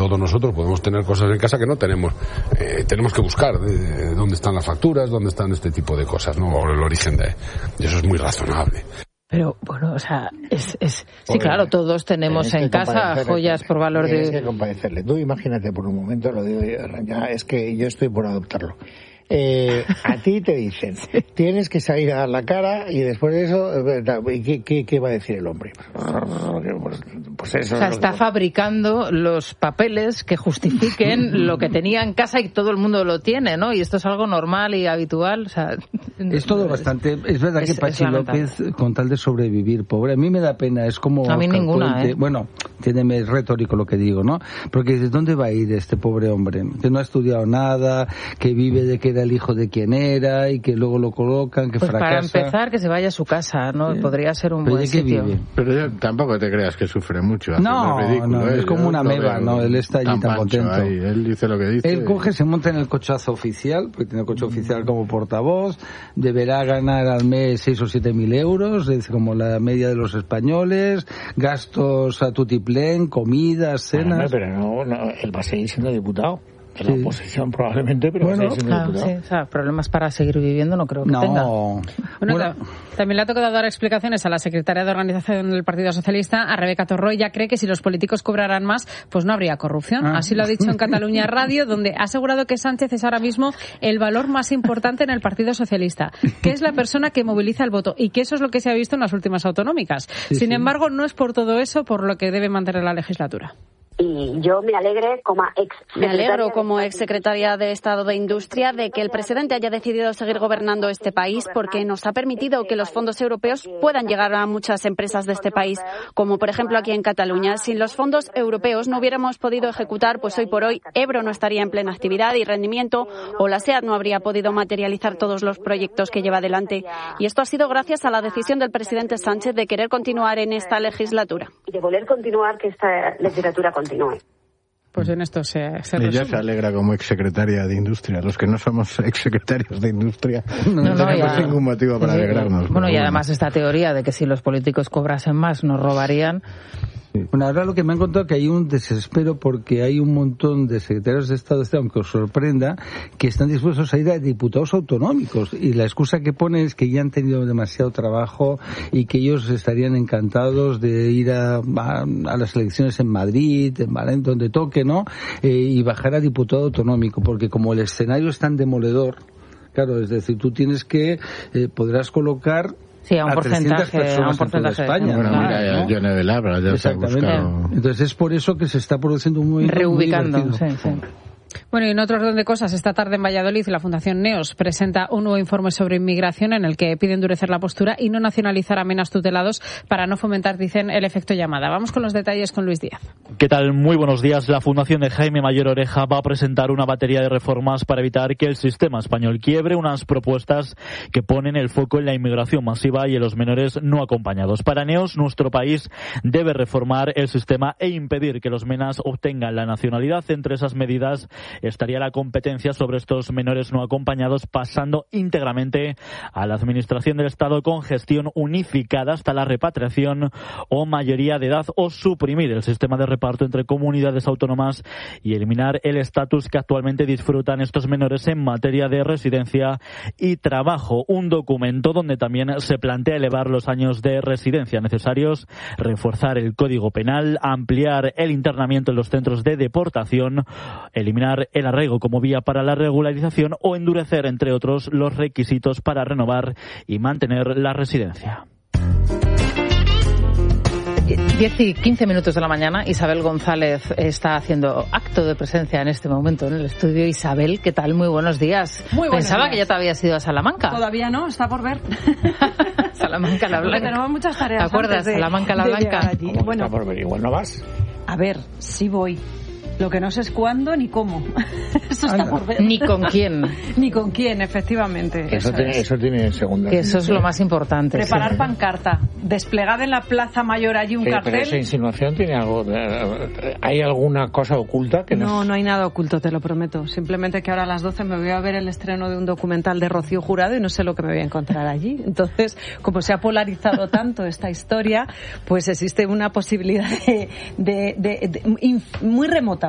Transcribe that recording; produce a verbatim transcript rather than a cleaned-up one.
todos nosotros podemos tener cosas en casa que no tenemos. Eh, tenemos que buscar de, de dónde están las facturas, dónde están este tipo de cosas, ¿no? O el origen de, de eso es muy razonable. Pero, bueno, o sea, es... es sí, claro, todos tenemos en casa joyas por valor de... Tienes que compadecerle. Tú imagínate por un momento, lo digo, ya, es que yo estoy por adoptarlo. Eh, a ti te dicen, tienes que salir a dar la cara y después de eso, ¿qué, qué, qué va a decir el hombre? Pues eso. O sea, está fabricando los papeles que justifiquen lo que tenía en casa y todo el mundo lo tiene, ¿no? Y esto es algo normal y habitual. O sea, es todo bastante... Es verdad es, que Pachi López, con tal de sobrevivir, pobre, a mí me da pena, es como... A mí ninguna, ¿eh? Bueno, tiene retórico lo que digo, ¿no? Porque ¿de dónde va a ir este pobre hombre? Que no ha estudiado nada, que vive de que el hijo de quien era y que luego lo colocan, que pues fracasa. Para empezar, que se vaya a su casa, ¿no? Sí. Podría ser un Pero buen sitio. Vive. Pero ya, tampoco te creas que sufre mucho. No, ridículo, no, ¿eh? es como una meba, ¿no? Él está allí tan contento. Ahí. Él dice lo que dice. Él coge, se monta en el cochazo oficial, porque tiene el coche oficial como portavoz, deberá ganar al mes seis o siete mil euros, es como la media de los españoles, gastos a tutiplén, comidas, cenas... Bueno, pero no, no, él va a seguir siendo diputado. De la sí. oposición probablemente, pero bueno, va a seguir siendo claro, diputado. Sí, o sea, problemas para seguir viviendo no creo que no. tenga. Bueno, bueno. También le ha tocado dar explicaciones a la secretaria de Organización del Partido Socialista, a Rebeca Torró. Ella cree que si los políticos cobraran más, pues no habría corrupción. Ah. Así lo ha dicho en Cataluña Radio, donde ha asegurado que Sánchez es ahora mismo el valor más importante en el Partido Socialista, que es la persona que moviliza el voto y que eso es lo que se ha visto en las últimas autonómicas. Sí, Sin sí. embargo, no es por todo eso por lo que debe mantener la legislatura. Y yo me alegre como ex Me alegro como exsecretaria de Estado de Industria de que el presidente haya decidido seguir gobernando este país porque nos ha permitido que los fondos europeos puedan llegar a muchas empresas de este país, como por ejemplo aquí en Cataluña. Sin los fondos europeos no hubiéramos podido ejecutar, pues hoy por hoy Ebro no estaría en plena actividad y rendimiento o la SEAT no habría podido materializar todos los proyectos que lleva adelante. Y esto ha sido gracias a la decisión del presidente Sánchez de querer continuar en esta legislatura. Y de voler continuar que esta legislatura continúe. Pues en esto se, se Ella se alegra como exsecretaria de Industria. Los que no somos exsecretarios de Industria no, no, no tenemos ya, ningún motivo para alegrarnos. Bueno, y bueno. Además esta teoría de que si los políticos cobrasen más nos robarían. Bueno, ahora lo que me han contado es que hay un desespero porque hay un montón de secretarios de Estado, aunque os sorprenda, que están dispuestos a ir a diputados autonómicos y la excusa que ponen es que ya han tenido demasiado trabajo y que ellos estarían encantados de ir a, a, a las elecciones en Madrid, en Valencia, donde toque, ¿no? Eh, y bajar a diputado autonómico, porque como el escenario es tan demoledor, claro, es decir, tú tienes que, eh, podrás colocar Sí, a un porcentaje, a un porcentaje de España. Bueno, ¿no? mira, ya, Yone Belarra ya se ha buscado. Entonces es por eso que se está produciendo un movimiento reubicando, muy sí, sí. Bueno, y en otro orden de cosas, esta tarde en Valladolid la Fundación Neos presenta un nuevo informe sobre inmigración en el que pide endurecer la postura y no nacionalizar a menas tutelados para no fomentar, dicen, el efecto llamada. Vamos con los detalles con Luis Díaz. ¿Qué tal? Muy buenos días. La Fundación de Jaime Mayor Oreja va a presentar una batería de reformas para evitar que el sistema español quiebre, unas propuestas que ponen el foco en la inmigración masiva y en los menores no acompañados. Para Neos, nuestro país debe reformar el sistema e impedir que los menas obtengan la nacionalidad. Entre esas medidas estaría la competencia sobre estos menores no acompañados pasando íntegramente a la Administración del Estado con gestión unificada hasta la repatriación o mayoría de edad o suprimir el sistema de reparto entre comunidades autónomas y eliminar el estatus que actualmente disfrutan estos menores en materia de residencia y trabajo. Un documento donde también se plantea elevar los años de residencia necesarios, reforzar el Código Penal, ampliar el internamiento en los centros de deportación, eliminar el arraigo como vía para la regularización o endurecer, entre otros, los requisitos para renovar y mantener la residencia. diez y quince minutos de la mañana, Isabel González está haciendo acto de presencia en este momento en el estudio. Isabel, ¿qué tal? Muy buenos días. Muy buenos Pensaba días. que ya te habías ido a Salamanca. Todavía no, está por ver. Salamanca la Blanca. Tenemos muchas tareas. ¿Te acuerdas? De, Salamanca la Blanca. Bueno, está por ver, igual no vas. A ver, sí voy. Lo que no sé es cuándo ni cómo. Eso está por ver. Ni con quién. Ni con quién, efectivamente. Eso, eso tiene, eso tiene segunda. Que eso es lo más importante. Preparar sí. pancarta. Desplegada en la Plaza Mayor allí un sí, cartel. Pero esa insinuación tiene algo. ¿Hay alguna cosa oculta? Que no, nos... no hay nada oculto, te lo prometo. Simplemente que ahora a las doce me voy a ver el estreno de un documental de Rocío Jurado y no sé lo que me voy a encontrar allí. Entonces, como se ha polarizado tanto esta historia, pues existe una posibilidad de, de, de, de, de muy remota